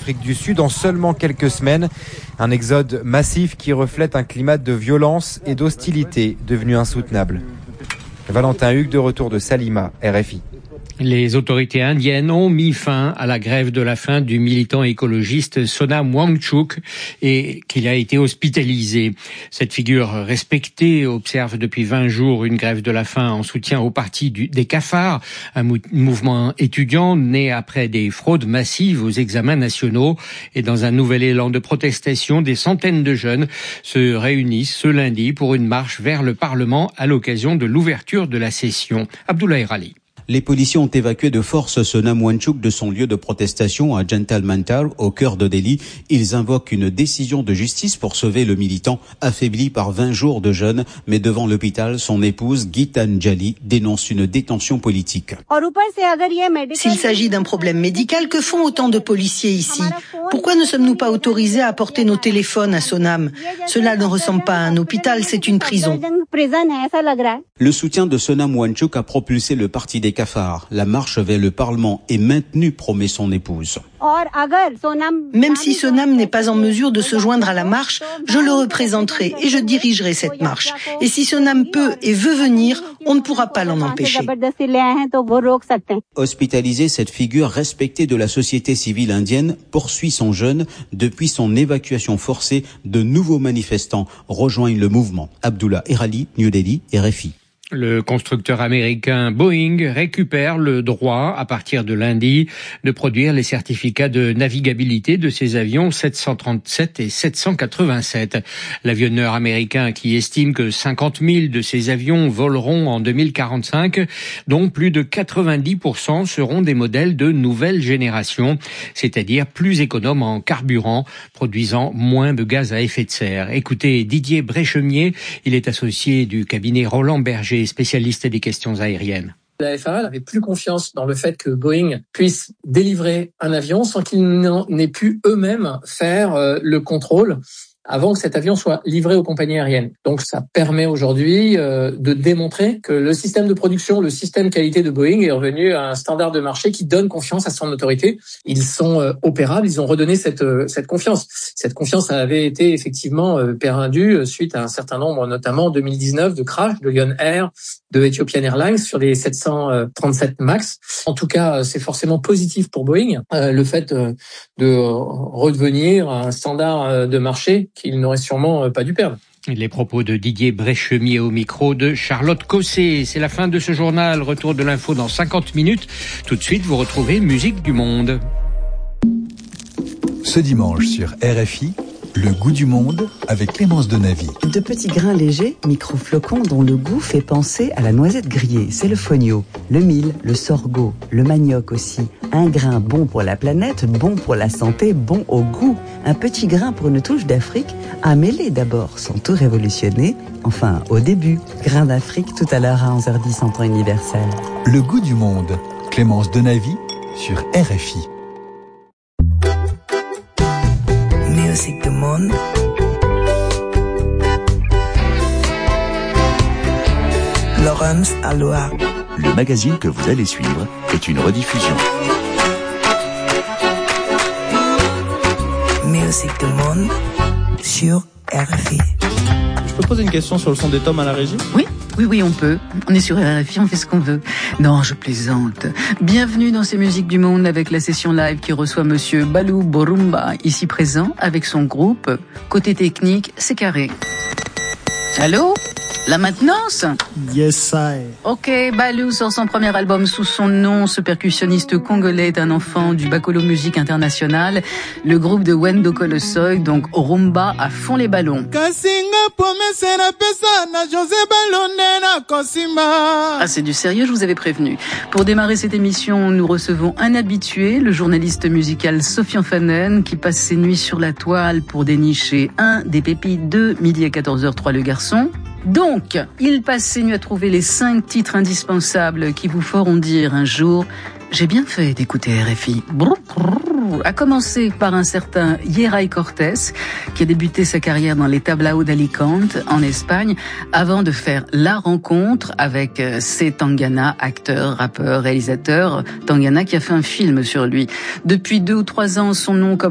Afrique du Sud en seulement quelques semaines. Un exode massif qui reflète un climat de violence et d'hostilité devenu insoutenable. Valentin Hugues de retour de Salima, RFI. Les autorités indiennes ont mis fin à la grève de la faim du militant écologiste Sonam Wangchuk et qu'il a été hospitalisé. Cette figure respectée observe depuis 20 jours une grève de la faim en soutien au parti des cafards, un mouvement étudiant né après des fraudes massives aux examens nationaux. Et dans un nouvel élan de protestation, des centaines de jeunes se réunissent ce lundi pour une marche vers le Parlement à l'occasion de l'ouverture de la session. Abdoulaye Rali. Les policiers ont évacué de force Sonam Wangchuk de son lieu de protestation à Jantal Mantar, au cœur de Delhi. Ils invoquent une décision de justice pour sauver le militant, affaibli par 20 jours de jeûne. Mais devant l'hôpital, son épouse, Gitanjali, dénonce une détention politique. S'il s'agit d'un problème médical, que font autant de policiers ici? Pourquoi ne sommes-nous pas autorisés à apporter nos téléphones à Sonam? Cela ne ressemble pas à un hôpital, c'est une prison. Le soutien de Sonam Wangchuk a propulsé le parti des cafards. La marche vers le Parlement est maintenue, promet son épouse. Même si Sonam n'est pas en mesure de se joindre à la marche, je le représenterai et je dirigerai cette marche. Et si Sonam peut et veut venir, on ne pourra pas l'en empêcher. Hospitalisée, cette figure respectée de la société civile indienne poursuit son jeûne. Depuis son évacuation forcée, de nouveaux manifestants rejoignent le mouvement. Abdullah Erali, New Delhi, RFI. Le constructeur américain Boeing récupère le droit, à partir de lundi, de produire les certificats de navigabilité de ses avions 737 et 787. L'avionneur américain qui estime que 50 000 de ces avions voleront en 2045, dont plus de 90% seront des modèles de nouvelle génération, c'est-à-dire plus économes en carburant, produisant moins de gaz à effet de serre. Écoutez Didier Bréchemier, il est associé du cabinet Roland Berger, spécialiste des questions aériennes. La FAA n'avait plus confiance dans le fait que Boeing puisse délivrer un avion sans qu'ils n'aient pu eux-mêmes faire le contrôle avant que cet avion soit livré aux compagnies aériennes. Donc ça permet aujourd'hui de démontrer que le système de production, le système qualité de Boeing est revenu à un standard de marché qui donne confiance à son autorité. Ils sont opérables, ils ont redonné cette confiance. Cette confiance avait été effectivement perdue suite à un certain nombre, notamment en 2019, de crash de Lion Air, de Ethiopian Airlines sur les 737 MAX. En tout cas, c'est forcément positif pour Boeing, le fait de redevenir à un standard de marché qu'il n'aurait sûrement pas dû perdre. Les propos de Didier Bréchemier au micro de Charlotte Cossé. C'est la fin de ce journal. Retour de l'info dans 50 minutes. Tout de suite, vous retrouvez Musique du Monde. Ce dimanche sur RFI, le goût du monde avec Clémence Donavy. De petits grains légers, micro-flocons dont le goût fait penser à la noisette grillée. C'est le fonio, le mil, le sorgho, le manioc aussi. Un grain bon pour la planète, bon pour la santé, bon au goût. Un petit grain pour une touche d'Afrique, à mêler d'abord sans tout révolutionner. Enfin, au début, grain d'Afrique tout à l'heure à 11h10 en temps universel. Le goût du monde, Clémence Donavy sur RFI. Musique du monde. Laurence Aloha. Le magazine que vous allez suivre est une rediffusion. Musique du monde sur RFI. Je peux poser une question sur le son des tomes à la régie ? Oui, on peut. On est sur RFI, on fait ce qu'on veut. Non, je plaisante. Bienvenue dans ces musiques du monde avec la session live qui reçoit monsieur Balou Borumba, ici présent, avec son groupe. Côté technique, c'est carré. Allô ? La maintenance ? Yes, I. Ok, Balou sort son premier album sous son nom. Ce percussionniste congolais est un enfant du Bacolo Musique International. Le groupe de Wendo Kolosoy, donc Rumba à fond les ballons. Ah, c'est du sérieux, je vous avais prévenu. Pour démarrer cette émission, nous recevons un habitué, le journaliste musical Sofian Fanen, qui passe ses nuits sur la toile pour dénicher des pépites de midi à 14h03 le garçon. Donc, il passe ses nuits à trouver les 5 titres indispensables qui vous feront dire un jour « J'ai bien fait d'écouter RFI ». A commencer par un certain Yeray Cortés, qui a débuté sa carrière dans les Tablaos d'Alicante, en Espagne, avant de faire la rencontre avec C. Tangana, acteur, rappeur, réalisateur. Tangana qui a fait un film sur lui. Depuis 2 ou 3 ans, son nom comme